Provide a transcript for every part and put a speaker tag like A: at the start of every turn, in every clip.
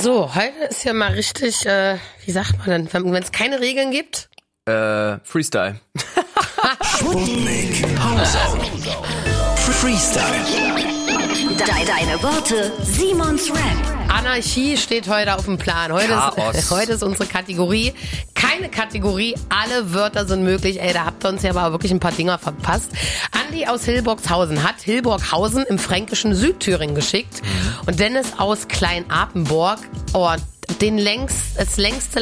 A: So, heute ist ja mal richtig, wie sagt man denn, wenn es keine Regeln gibt?
B: Freestyle.
C: Sputnik Hausauf. Freestyle.
D: Deine Worte, Simons Rap.
A: Anarchie steht heute auf dem Plan. Heute ist unsere Kategorie. Keine Kategorie, alle Wörter sind möglich. Ey, da habt ihr uns ja aber wirklich ein paar Dinger verpasst. Andi aus Hillborghausen hat Hillborghausen im fränkischen Südthüringen geschickt. Und Dennis aus Klein-Apenburg, das längste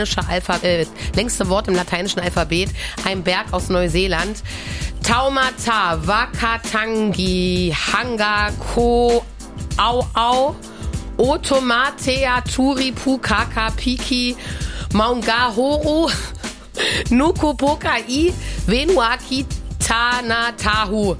A: Wort im lateinischen Alphabet, ein Berg aus Neuseeland. Taumata, Wakatangi, Hanga, Ko, Au, Otomatea, Turi, Pukaka, Piki, Maungahoru, Nukupokai, Venuaki, Tanatahu.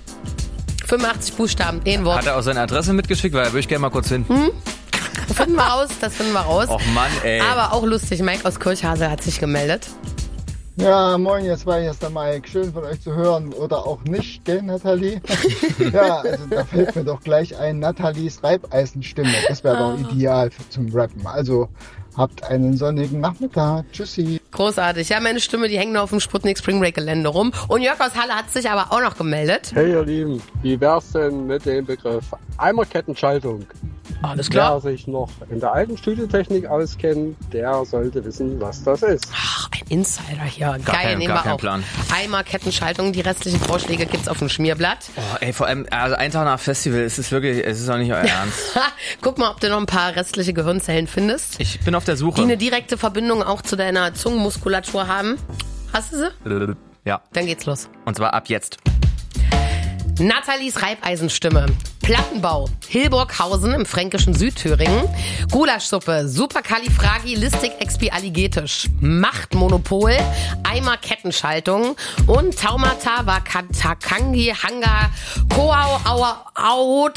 A: 85 Buchstaben, ein Wort.
B: Hat er auch seine Adresse mitgeschickt? Weil da würde ich gerne mal kurz hin.
A: Das finden wir raus.
B: Och Mann, ey.
A: Aber auch lustig, Mike aus Kirchhase hat sich gemeldet.
E: Ja, moin, hier ist der Mike. Schön von euch zu hören oder auch nicht, gell, Nathalie? Ja, also da fällt mir doch gleich ein, Nathalies Reibeisenstimme. Das wäre doch ideal zum Rappen. Also habt einen sonnigen Nachmittag. Tschüssi.
A: Großartig. Ja, meine Stimme, die hängt noch auf dem Sputnik Spring Break Gelände rum. Und Jörg aus Halle hat sich aber auch noch gemeldet.
F: Hey ihr Lieben, wie wär's denn mit dem Begriff Eimerkettenschaltung?
A: Alles klar.
F: Wer sich noch in der alten Studiotechnik auskennt, der sollte wissen, was das ist.
A: Ach, ein Insider hier. Geil, nehmen
B: gar
A: wir
B: kein
A: auf.
B: Plan.
A: Eimer, Kettenschaltung, die restlichen Vorschläge gibt's auf dem Schmierblatt.
B: Oh, ey, vor allem, also ein Tag nach Festival, es ist auch nicht euer Ernst.
A: Guck mal, ob du noch ein paar restliche Gehirnzellen findest,
B: Ich bin auf der Suche.
A: die eine direkte Verbindung auch zu deiner Zungenmuskulatur haben. Hast du sie?
B: Ja,
A: Dann geht's los.
B: und zwar ab jetzt.
A: Nathalies Reibeisenstimme. Plattenbau. Hillborghausen im fränkischen Südthüringen. Gulaschsuppe. Superkalifragilistikexpialigetisch. Machtmonopol. Eimer Kettenschaltung. Und Taumata Wakatakangi Hanga Koau Aua